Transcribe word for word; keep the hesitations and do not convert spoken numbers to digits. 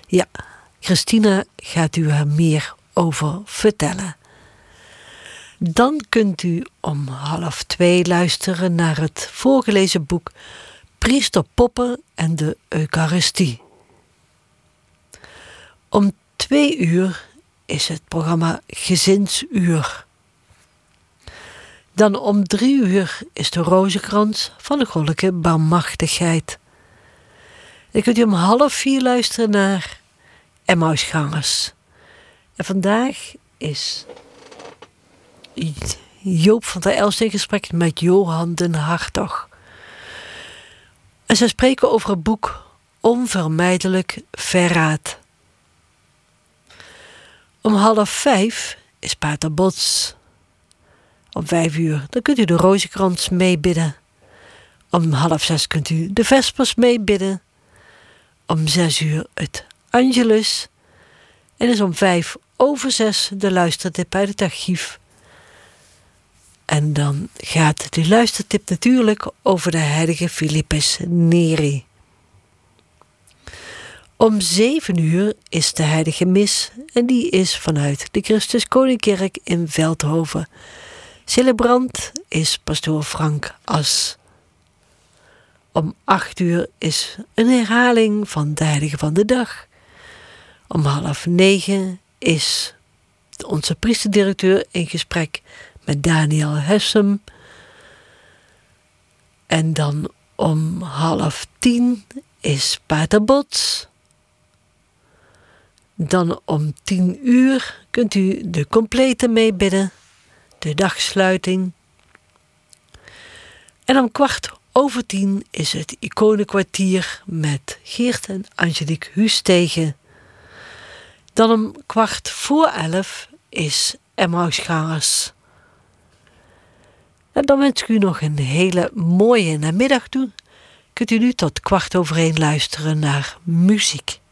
Ja, Christina gaat u er meer over vertellen. Dan kunt u om half twee luisteren naar het voorgelezen boek Priester Popper en de Eucharistie. Om twee uur is het programma Gezinsuur. Dan om drie uur is de rozenkrans van de Goddelijke Barmhartigheid. Dan kunt u om half vier luisteren naar Emmausgangers. En vandaag is Joop van der Elst in gesprek met Johan den Hartog. En ze spreken over het boek Onvermijdelijk Verraad. Om half vijf is Pater Bots. Om vijf uur dan kunt u de rozenkrans meebidden. Om half zes kunt u de vespers meebidden. Om zes uur het Angelus. En is om vijf over zes de luistertip uit het archief. En dan gaat de luistertip natuurlijk over de heilige Philippus Neri. Om zeven uur is de heilige mis en die is vanuit de Christus Koningkerk in Veldhoven. Celebrant is pastoor Frank As. Om acht uur is een herhaling van de heilige van de dag. Om half negen is onze priesterdirecteur in gesprek met Daniel Hessem. En dan om half tien is Pater Bots. Dan om tien uur kunt u de complete meebidden, de dagsluiting. En om kwart over tien is het iconenkwartier met Geert en Angelique Huustegen. Dan om kwart voor elf is Emmausgangers. En dan wens ik u nog een hele mooie namiddag toe. Kunt u nu tot kwart over één luisteren naar muziek.